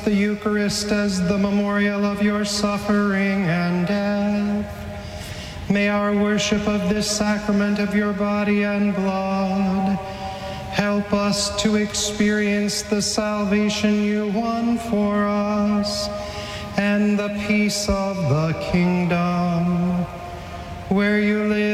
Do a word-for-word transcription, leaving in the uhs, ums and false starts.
the Eucharist as the memorial of your suffering and death. May our worship of this sacrament of your body and blood help us to experience the salvation you won for us and the peace of the kingdom, where you live